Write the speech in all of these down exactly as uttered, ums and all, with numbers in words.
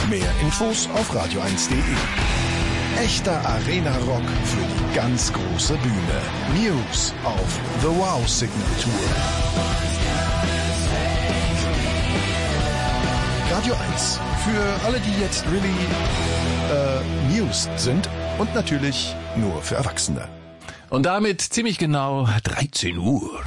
Mehr Infos auf radio eins punkt de. Echter Arena-Rock für die ganz große Bühne. Muse auf The Wow Signal Tour. Radio eins. Für alle, die jetzt really äh, Muse sind und natürlich nur für Erwachsene. Und damit ziemlich genau dreizehn Uhr.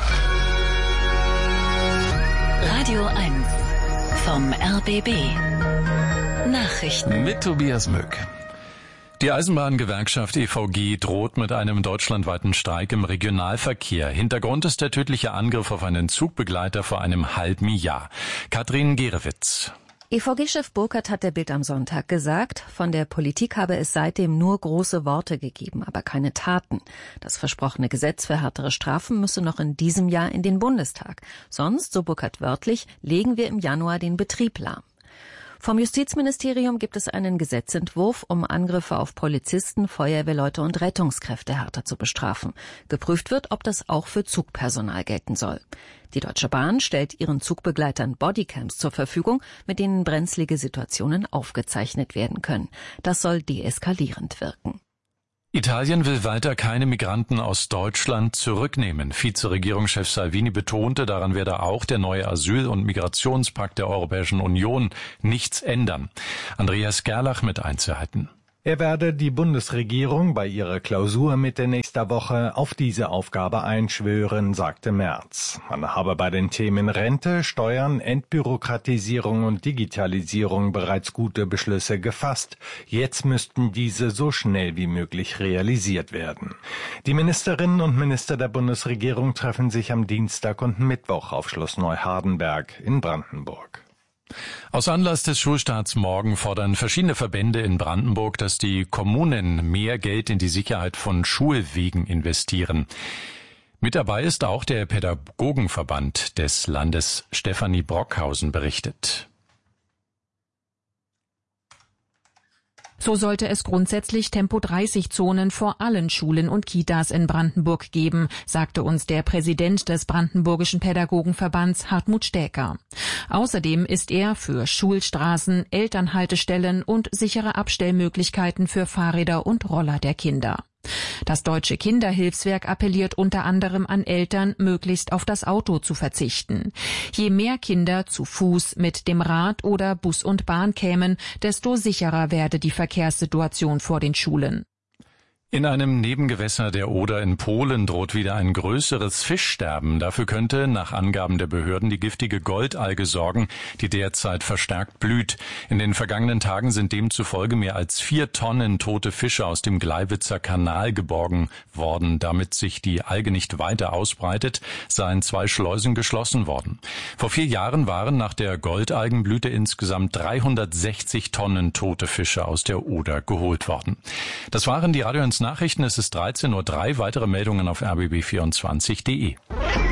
Radio eins vom R B B. Nachrichten Mit Tobias Mück. Die Eisenbahngewerkschaft E V G droht mit einem deutschlandweiten Streik im Regionalverkehr. Hintergrund ist der tödliche Angriff auf einen Zugbegleiter vor einem halben Jahr. Katrin Gerewitz. E V G-Chef Burkhardt hat der Bild am Sonntag gesagt, von der Politik habe es seitdem nur große Worte gegeben, aber keine Taten. Das versprochene Gesetz für härtere Strafen müsse noch in diesem Jahr in den Bundestag. Sonst, so Burkhardt wörtlich, legen wir im Januar den Betrieb lahm. Vom Justizministerium gibt es einen Gesetzentwurf, um Angriffe auf Polizisten, Feuerwehrleute und Rettungskräfte härter zu bestrafen. Geprüft wird, ob das auch für Zugpersonal gelten soll. Die Deutsche Bahn stellt ihren Zugbegleitern Bodycams zur Verfügung, mit denen brenzlige Situationen aufgezeichnet werden können. Das soll deeskalierend wirken. Italien will weiter keine Migranten aus Deutschland zurücknehmen. Vizeregierungschef Salvini betonte, daran werde auch der neue Asyl- und Migrationspakt der Europäischen Union nichts ändern. Andreas Gerlach mit Einzelheiten. Er werde die Bundesregierung bei ihrer Klausur Mitte nächster Woche auf diese Aufgabe einschwören, sagte Merz. Man habe bei den Themen Rente, Steuern, Entbürokratisierung und Digitalisierung bereits gute Beschlüsse gefasst. Jetzt müssten diese so schnell wie möglich realisiert werden. Die Ministerinnen und Minister der Bundesregierung treffen sich am Dienstag und Mittwoch auf Schloss Neuhardenberg in Brandenburg. Aus Anlass des Schulstarts morgen fordern verschiedene Verbände in Brandenburg, dass die Kommunen mehr Geld in die Sicherheit von Schulwegen investieren. Mit dabei ist auch der Pädagogenverband des Landes. Stefanie Brockhausen berichtet. So sollte es grundsätzlich Tempo dreißig Zonen vor allen Schulen und Kitas in Brandenburg geben, sagte uns der Präsident des Brandenburgischen Pädagogenverbands Hartmut Stäker. Außerdem ist er für Schulstraßen, Elternhaltestellen und sichere Abstellmöglichkeiten für Fahrräder und Roller der Kinder. Das Deutsche Kinderhilfswerk appelliert unter anderem an Eltern, möglichst auf das Auto zu verzichten. Je mehr Kinder zu Fuß, mit dem Rad oder Bus und Bahn kämen, desto sicherer werde die Verkehrssituation vor den Schulen. In einem Nebengewässer der Oder in Polen droht wieder ein größeres Fischsterben. Dafür könnte nach Angaben der Behörden die giftige Goldalge sorgen, die derzeit verstärkt blüht. In den vergangenen Tagen sind demzufolge mehr als vier Tonnen tote Fische aus dem Gleiwitzer Kanal geborgen worden. Damit sich die Alge nicht weiter ausbreitet, seien zwei Schleusen geschlossen worden. Vor vier Jahren waren nach der Goldalgenblüte insgesamt dreihundertsechzig Tonnen tote Fische aus der Oder geholt worden. Das waren die Radio eins Nachrichten. Es ist dreizehn Uhr drei. Weitere Meldungen auf r b b vierundzwanzig punkt de.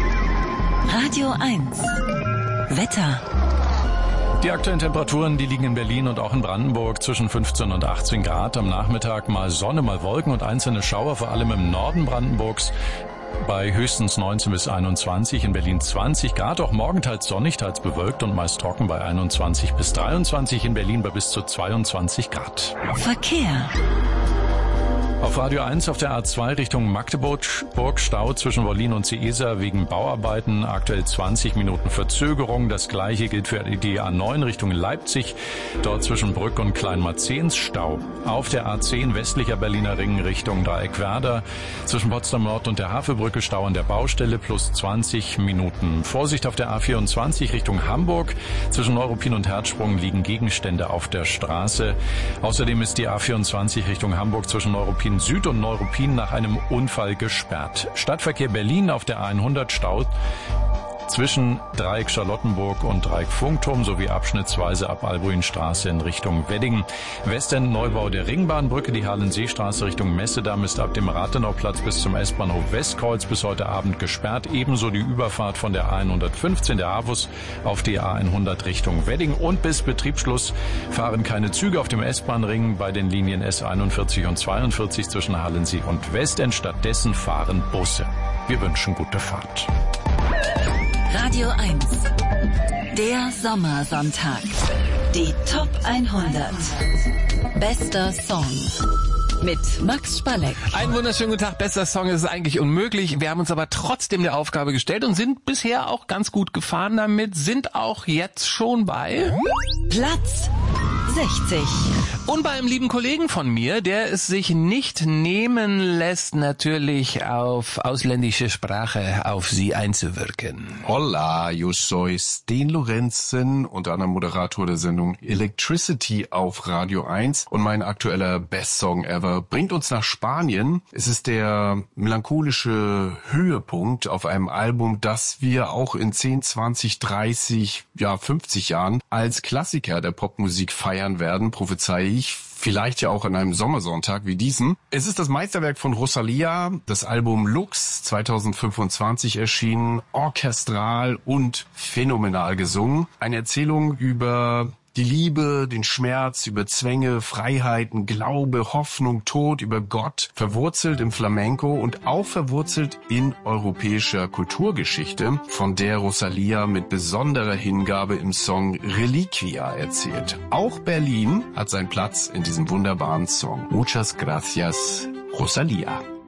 Radio eins Wetter. Die aktuellen Temperaturen, die liegen in Berlin und auch in Brandenburg zwischen fünfzehn und achtzehn Grad. Am Nachmittag mal Sonne, mal Wolken und einzelne Schauer, vor allem im Norden Brandenburgs. Bei höchstens neunzehn bis einundzwanzig, in Berlin zwanzig Grad, auch morgen teils sonnig, teils bewölkt und meist trocken bei einundzwanzig bis dreiundzwanzig, in Berlin bei bis zu zweiundzwanzig Grad. Verkehr. Auf Radio eins auf der A zwei Richtung Magdeburg, Stau zwischen Wollin und Seesa wegen Bauarbeiten, aktuell zwanzig Minuten Verzögerung. Das gleiche gilt für die A neun Richtung Leipzig, dort zwischen Brück und Kleinmarzehns Stau. Auf der A zehn westlicher Berliner Ring Richtung Dreieckwerder, zwischen Potsdam Nord und der Havelbrücke Stau an der Baustelle plus zwanzig Minuten. Vorsicht auf der A vierundzwanzig Richtung Hamburg, zwischen Neuruppin und Herzsprung liegen Gegenstände auf der Straße. Außerdem ist die A vierundzwanzig Richtung Hamburg zwischen Neuruppin Süd und Neuruppin nach einem Unfall gesperrt. Stadtverkehr Berlin auf der A hundert Stau zwischen Dreieck Charlottenburg und Dreieck Funkturm sowie abschnittsweise ab Albuinstraße in Richtung Wedding. Westend Neubau der Ringbahnbrücke, die Halenseestraße Richtung Messedamm ist ab dem Rathenauplatz bis zum S-Bahnhof Westkreuz bis heute Abend gesperrt. Ebenso die Überfahrt von der A hundertfünfzehn, der AWUS, auf die A hundert Richtung Wedding. Und bis Betriebsschluss fahren keine Züge auf dem S-Bahn-Ring bei den Linien S einundvierzig und zweiundvierzig zwischen Halensee und Westend. Stattdessen fahren Busse. Wir wünschen gute Fahrt. Radio eins. Der Sommersonntag. Die Top hundert. Bester Song. Mit Max Spalleck. Einen wunderschönen guten Tag. Bester Song ist eigentlich unmöglich. Wir haben uns aber trotzdem der Aufgabe gestellt und sind bisher auch ganz gut gefahren damit, sind auch jetzt schon bei Platz sechzig. Und bei einem lieben Kollegen von mir, der es sich nicht nehmen lässt, natürlich auf ausländische Sprache auf Sie einzuwirken. Hola, yo soy Sten Lorenzen, unter anderem Moderator der Sendung Electricity auf Radio eins. Und mein aktueller Best Song Ever bringt uns nach Spanien. Es ist der melancholische Höhepunkt auf einem Album, das wir auch in zehn, zwanzig, dreißig, ja fünfzig Jahren als Klassiker der Popmusik feiern werden, prophezeie ich. Vielleicht ja auch an einem Sommersonntag wie diesen. Es ist das Meisterwerk von Rosalía, das Album Lux, zwanzig fünfundzwanzig erschienen, orchestral und phänomenal gesungen. Eine Erzählung über die Liebe, den Schmerz, über Zwänge, Freiheiten, Glaube, Hoffnung, Tod, über Gott, verwurzelt im Flamenco und auch verwurzelt in europäischer Kulturgeschichte, von der Rosalía mit besonderer Hingabe im Song Reliquia erzählt. Auch Berlin hat seinen Platz in diesem wunderbaren Song. Muchas gracias, Rosalía.